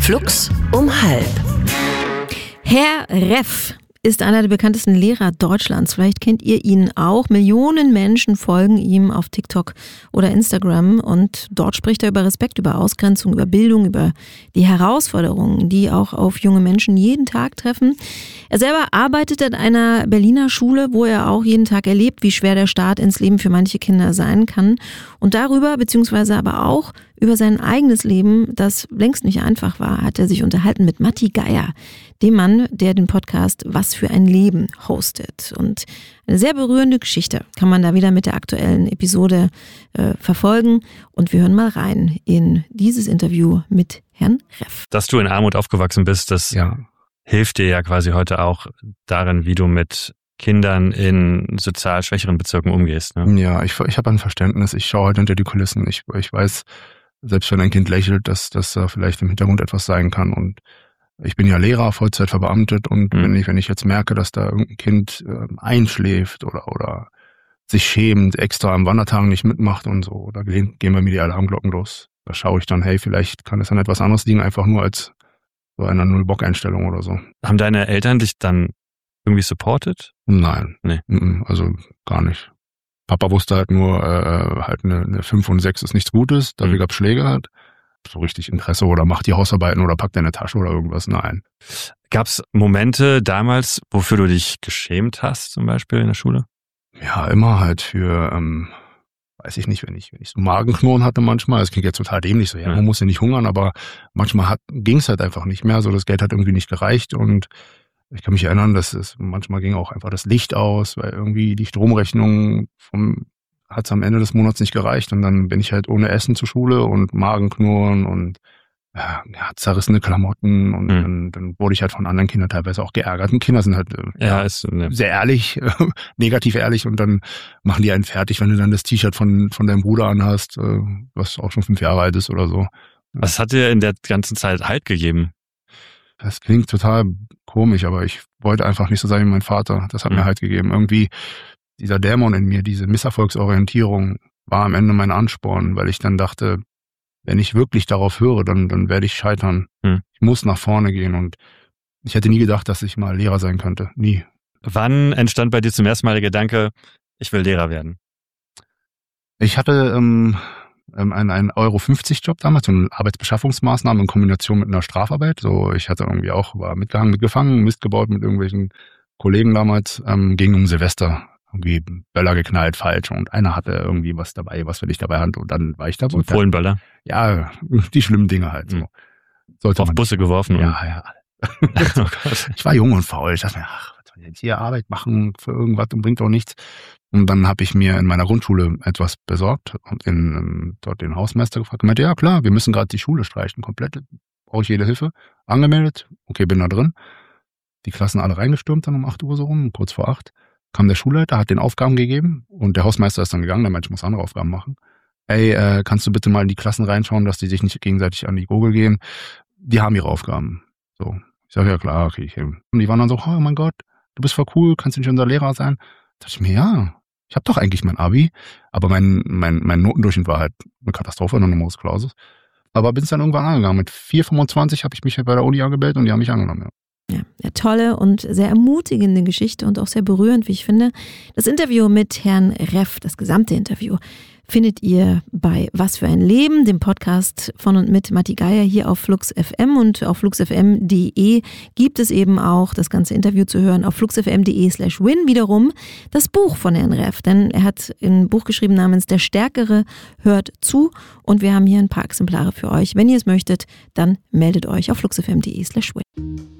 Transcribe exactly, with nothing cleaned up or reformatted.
Flux um halb. Herr Reff ist einer der bekanntesten Lehrer Deutschlands. Vielleicht kennt ihr ihn auch. Millionen Menschen folgen ihm auf TikTok oder Instagram und dort spricht er über Respekt, über Ausgrenzung, über Bildung, über die Herausforderungen, die auch auf junge Menschen jeden Tag treffen. Er selber arbeitet an einer Berliner Schule, wo er auch jeden Tag erlebt, wie schwer der Start ins Leben für manche Kinder sein kann. Und darüber, beziehungsweise aber auch über sein eigenes Leben, das längst nicht einfach war, hat er sich unterhalten mit Matti Geier, dem Mann, der den Podcast Was für ein Leben hostet. Und eine sehr berührende Geschichte kann man da wieder mit der aktuellen Episode äh, verfolgen. Und wir hören mal rein in dieses Interview mit Herrn Reff. Dass du in Armut aufgewachsen bist, das ja. hilft dir ja quasi heute auch darin, wie du mit Kindern in sozial schwächeren Bezirken umgehst. Ne? Ja, ich, ich habe ein Verständnis. Ich schaue halt hinter die Kulissen. Ich, ich weiß, selbst wenn ein Kind lächelt, dass, dass da vielleicht im Hintergrund etwas sein kann. Und ich bin ja Lehrer, Vollzeit verbeamtet. Und mhm. wenn ich wenn ich jetzt merke, dass da irgendein Kind äh, einschläft oder oder sich schämt, extra am Wandertagen nicht mitmacht und so, da gehen, gehen bei mir die Alarmglocken los. Da schaue ich dann, hey, vielleicht kann es an etwas anderes liegen, einfach nur als so einer Null-Bock-Einstellung oder so. Haben deine Eltern dich dann irgendwie supportet? Nein, nee. Also gar nicht. Papa wusste halt nur, äh, halt eine, eine fünf und sechs ist nichts Gutes, dafür mhm. gab es Schläge halt. So richtig Interesse oder mach die Hausarbeiten oder pack deine Tasche oder irgendwas, nein. Gab es Momente damals, wofür du dich geschämt hast, zum Beispiel in der Schule? Ja, immer halt für, ähm, weiß ich nicht, wenn ich wenn ich so Magenknurren hatte manchmal, das klingt jetzt total dämlich so, ja, man muss ja nicht hungern, aber manchmal ging es halt einfach nicht mehr, so das Geld hat irgendwie nicht gereicht und ich kann mich erinnern, dass es manchmal ging auch einfach das Licht aus, weil irgendwie die Stromrechnung vom hat es am Ende des Monats nicht gereicht und dann bin ich halt ohne Essen zur Schule und Magenknurren und ja, zerrissene Klamotten und mhm. dann, dann wurde ich halt von anderen Kindern teilweise auch geärgert. Und Kinder sind halt ja, ja, ist, ne. sehr ehrlich, negativ ehrlich und dann machen die einen fertig, wenn du dann das T-Shirt von von deinem Bruder anhast, was auch schon fünf Jahre alt ist oder so. Was hat dir in der ganzen Zeit Halt gegeben? Das klingt total komisch, aber ich wollte einfach nicht so sein wie mein Vater. Das hat mhm. mir Halt gegeben. Irgendwie dieser Dämon in mir, diese Misserfolgsorientierung war am Ende mein Ansporn, weil ich dann dachte, wenn ich wirklich darauf höre, dann, dann werde ich scheitern. Hm. Ich muss nach vorne gehen und ich hätte nie gedacht, dass ich mal Lehrer sein könnte. Nie. Wann entstand bei dir zum ersten Mal der Gedanke, ich will Lehrer werden? Ich hatte ähm, einen, einen Euro fünfzig Job damals, so eine Arbeitsbeschaffungsmaßnahme in Kombination mit einer Strafarbeit. So, ich hatte irgendwie auch, war mitgehangen, mitgefangen, Mist gebaut mit irgendwelchen Kollegen damals, ähm, ging um Silvester. Irgendwie Böller geknallt, falsch und einer hatte irgendwie was dabei, was für dich dabei hat und dann war ich da. So Fohlenböller? Ja, die schlimmen Dinge halt so. Sollte Auf Busse geworfen? Ja, ja. Oh Gott. Ich war jung und faul. Ich dachte mir, ach, was soll ich jetzt hier Arbeit machen für irgendwas und bringt auch nichts. Und dann habe ich mir in meiner Grundschule etwas besorgt und in, dort den Hausmeister gefragt und meinte, ja klar, wir müssen gerade die Schule streichen, komplett, brauche ich jede Hilfe. Angemeldet, okay, bin da drin. Die Klassen alle reingestürmt dann um acht Uhr so rum, kurz vor acht. Kam der Schulleiter, hat den Aufgaben gegeben und der Hausmeister ist dann gegangen, der Mensch muss andere Aufgaben machen. Ey, äh, kannst du bitte mal in die Klassen reinschauen, dass die sich nicht gegenseitig an die Gurgel gehen? Die haben ihre Aufgaben. So, ich sage, ja klar, okay. Ich, und die waren dann so, oh mein Gott, du bist voll cool, kannst du nicht unser Lehrer sein? Da dachte ich mir, ja, ich habe doch eigentlich mein Abi, aber mein, mein, mein Notendurchschnitt war halt eine Katastrophe, eine Numerus Clausus. Aber bin es dann irgendwann angegangen. Mit vier Komma fünfundzwanzig habe ich mich bei der Uni angemeldet und die haben mich angenommen, ja. Ja, ja, tolle und sehr ermutigende Geschichte und auch sehr berührend, wie ich finde. Das Interview mit Herrn Reff, das gesamte Interview, findet ihr bei Was für ein Leben, dem Podcast von und mit Matti Geier hier auf Flux F M und auf fluxfm punkt de gibt es eben auch das ganze Interview zu hören auf fluxfm punkt de slash win wiederum das Buch von Herrn Reff, denn er hat ein Buch geschrieben namens Der Stärkere hört zu und wir haben hier ein paar Exemplare für euch. Wenn ihr es möchtet, dann meldet euch auf fluxfm punkt de slash win.